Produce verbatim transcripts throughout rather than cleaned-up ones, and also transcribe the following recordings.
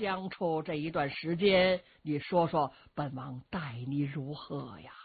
相处这一段时间，你说说本王待你如何呀？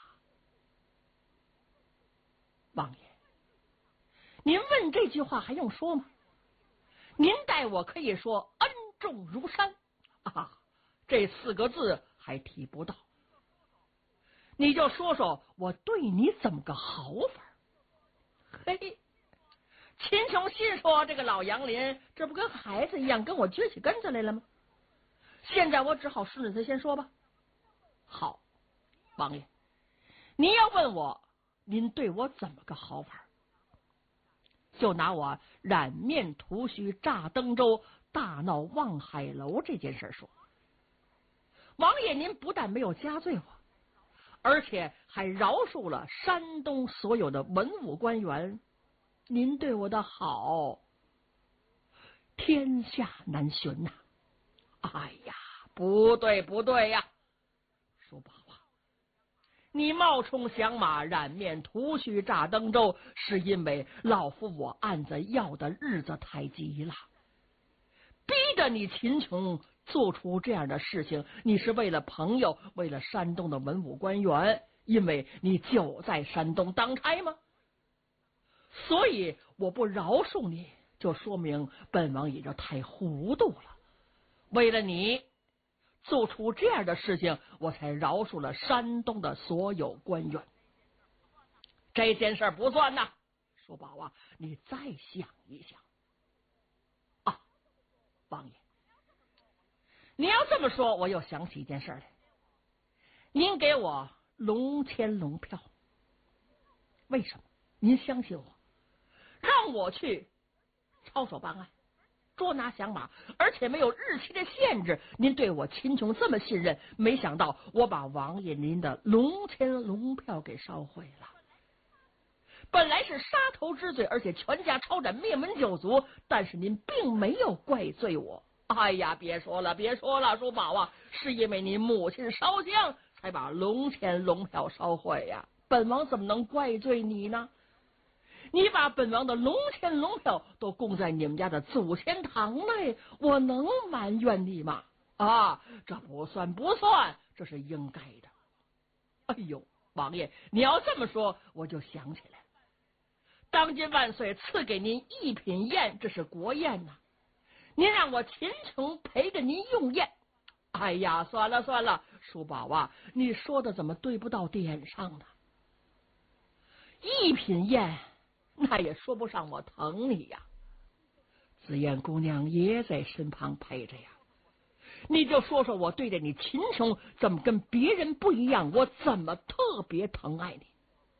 王爷，您问这句话还用说吗？您待我可以说恩重如山啊，这四个字还提不到。你就说说我对你怎么个好法？嘿，秦琼心说这个老杨林这不跟孩子一样跟我撅起根子来了吗？现在我只好顺着他先说吧。好，王爷，你要问我您对我怎么个好法，就拿我染面涂须炸登州大闹望海楼这件事说。王爷您不但没有加罪我，而且还饶恕了山东所有的文武官员，您对我的好天下难寻呐、啊！哎呀，不对不对呀，叔宝啊，你冒充响马染面涂须炸登州，是因为老夫我案子要的日子太急了，逼得你秦琼做出这样的事情，你是为了朋友，为了山东的文武官员，因为你就在山东当差吗？所以我不饶恕你，就说明本王也就太糊涂了。为了你做出这样的事情，我才饶恕了山东的所有官员。这件事不算呐，叔宝啊，你再想一想啊，王爷，你要这么说，我又想起一件事来。您给我龙签龙票，为什么？您相信我，让我去操守办案，捉拿响马，而且没有日期的限制。您对我秦琼这么信任，没想到我把王爷您的龙签龙票给烧毁了。本来是杀头之罪，而且全家抄斩，灭门九族，但是您并没有怪罪我。哎呀，别说了，别说了，叔宝啊，是因为您母亲烧香，才把龙签龙票烧毁呀。本王怎么能怪罪你呢？你把本王的龙签龙票都供在你们家的祖先堂内，我能埋怨你吗？啊，这不算不算，这是应该的。哎呦，王爷，你要这么说，我就想起来了，当今万岁赐给您一品宴，这是国宴呐、啊，您让我秦琼陪着您用宴。哎呀，算了算了，叔宝啊，你说的怎么对不到点上呢？一品宴那也说不上我疼你呀，紫燕姑娘也在身旁陪着呀。你就说说我对着你秦琼怎么跟别人不一样，我怎么特别疼爱你？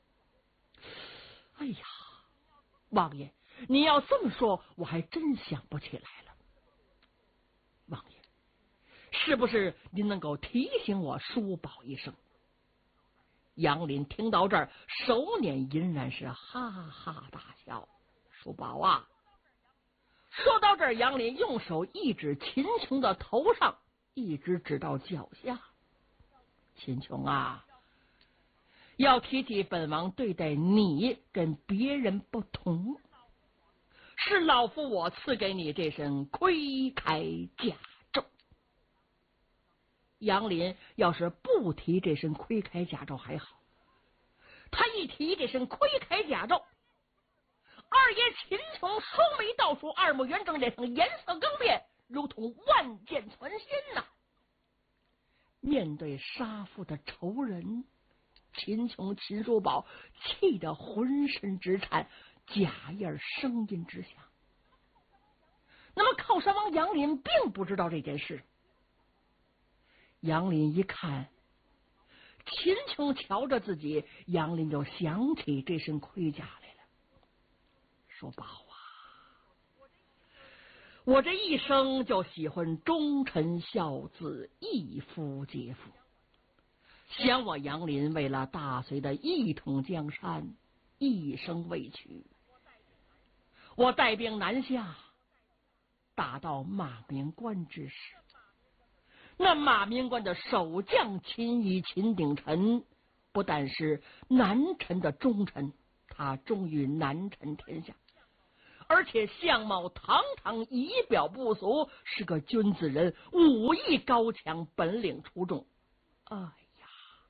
哎呀，王爷，你要这么说，我还真想不起来了。王爷，是不是您能够提醒我叔宝一声？杨林听到这儿，手捻银然是哈哈大笑。叔宝啊，说到这儿，杨林用手一指秦琼的头上，一直指到脚下。秦琼啊，要提起本王对待你跟别人不同，是老夫我赐给你这身盔铠甲胄。杨林要是不提这身盔铠甲胄还好，他一提这身盔铠甲胄，二爷秦琼双眉倒竖，二目圆睁，脸上颜色更变，如同万箭穿心呐、啊。面对杀父的仇人，秦琼秦叔宝气得浑身直颤，假印声音直响。那么靠山王杨林并不知道这件事。杨林一看秦琼瞧着自己，杨林就想起这身盔甲来了。说宝啊，我这一生就喜欢忠臣孝子，义夫节妇。想我杨林为了大隋的一统江山，一生未娶。我带兵南下，打到马明关之时，那马明关的守将秦仪、秦鼎臣，不但是南陈的忠臣，他忠于南陈天下， 而且相貌堂堂，仪表不俗，是个君子人，武艺高强，本领出众。哎呀，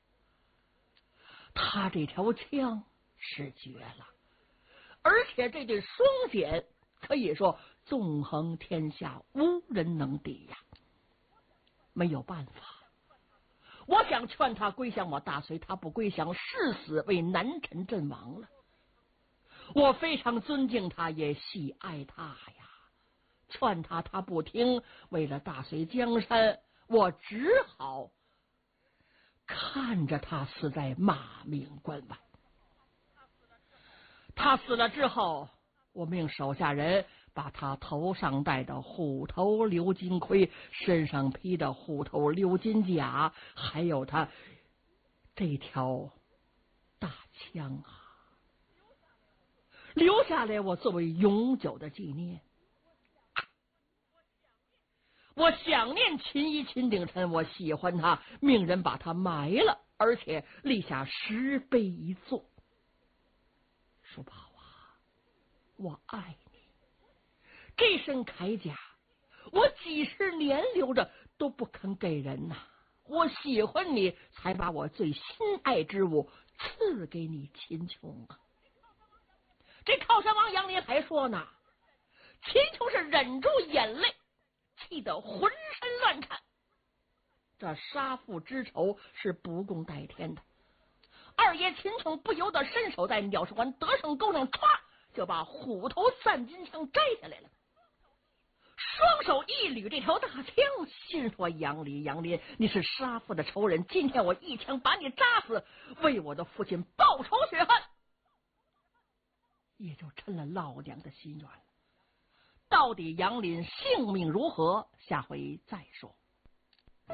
他这条枪是绝了，而且这对双锏可以说纵横天下，无人能敌呀。没有办法，我想劝他归降我大隋，他不归降，誓死为南陈阵亡了。我非常尊敬他，也喜爱他呀，劝他他不听，为了大隋江山，我只好看着他死在马鸣关外。他死了之后，我命手下人把他头上戴的虎头鎏金盔，身上披的虎头鎏金甲，还有他这条大枪啊，留下来我作为永久的纪念。我想念秦一秦鼎臣，我喜欢他，命人把他埋了，而且立下石碑一座。叔宝啊，我爱你，这身铠甲我几十年留着都不肯给人呐、啊。我喜欢你，才把我最心爱之物赐给你秦琼啊。这靠山王杨林还说呢，秦琼是忍住眼泪，气得浑身乱颤。这杀父之仇是不共戴天的。二爷秦琼不由得伸手在鸟市环得胜钩上歘就把虎头散金枪摘下来了，双手一捋这条大枪，心说杨林杨林，你是杀父的仇人，今天我一枪把你扎死，为我的父亲报仇雪恨，也就成了老娘的心愿了。到底杨林性命如何，下回再说。